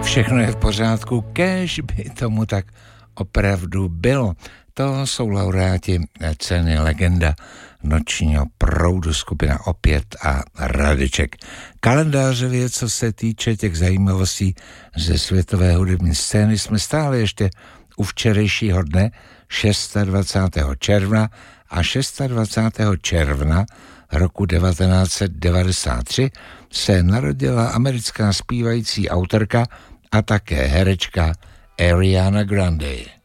Všechno je v pořádku, kéž by tomu tak opravdu bylo. To jsou laureáti ceny Legenda nočního proudu, skupina Opět a Radeček. Kalendářově, co se týče těch zajímavostí ze světové hudební scény, jsme stále ještě u včerejšího dne 26. června a 26. června roku 1993 se narodila americká zpívající autorka a také herečka Ariana Grande.